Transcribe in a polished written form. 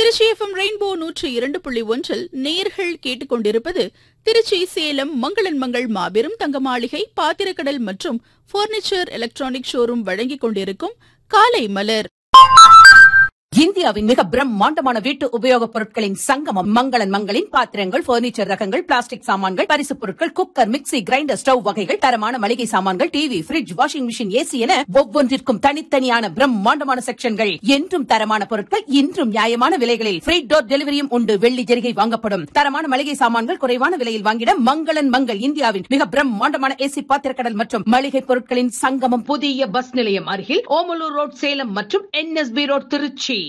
Trichy FM rainbow 102.1 நேயர்கள் கேட்டுக்கொண்டிருப்பது திருச்சி சேலம் மங்களன் மங்கள் மாபெரும் தங்க மாளிகை பாத்திரக்கடல் மற்றும் பர்னிச்சர் எலக்ட்ரானிக் ஷோரூம் வழங்கிக் கொண்டிருக்கும் காலை மலர். இந்தியாவின் மிக பிரம்மாண்டமான வீட்டு உபயோகப் பொருட்களின் சங்கமம் மங்களன் மங்களின் பாத்திரங்கள், பர்னிச்சர் ரகங்கள், பிளாஸ்டிக் சாமான்கள், பரிசுப் பொருட்கள், குக்கர், மிக்ஸி, கிரைண்டர், ஸ்டவ் வகைகள், தரமான மளிகை சாமான்கள், TV, fridge, washing machine, AC என ஒவ்வொன்றிற்கும் தனித்தனியான பிரம்மாண்டமான செக்ஷன்கள். என்றும் தரமான பொருட்கள், இன்றும் நியாயமான விலைகளில் ஃப்ரீ டோர் டெலிவரியும் உண்டு. வெள்ளி ஜெரிகை வாங்கப்படும். தரமான மளிகை சாமான்கள் குறைவான விலையில் வாங்கிட மங்களன் மங்கள். இந்தியாவின் மிக பிரம்மாண்டமான ஏசி பாத்திரக்கடல் மற்றும் மளிகை பொருட்களின் சங்கமம். புதிய பஸ் நிலையம் அருகில் ஓமலூர் ரோட் சேலம் மற்றும் NSB ரோட் திருச்சி.